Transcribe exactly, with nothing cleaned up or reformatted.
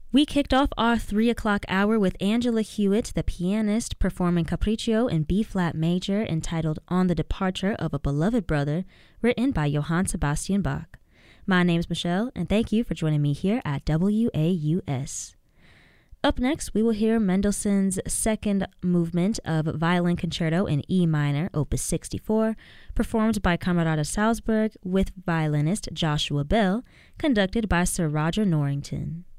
We kicked off our three o'clock hour with Angela Hewitt, the pianist, performing Capriccio in B-flat major entitled On the Departure of a Beloved Brother, written by Johann Sebastian Bach. My name's Michelle, and thank you for joining me here at W A U S. Up next, we will hear Mendelssohn's second movement of Violin Concerto in E minor, Opus sixty-four, performed by Camerata Salzburg with violinist Joshua Bell, conducted by Sir Roger Norrington.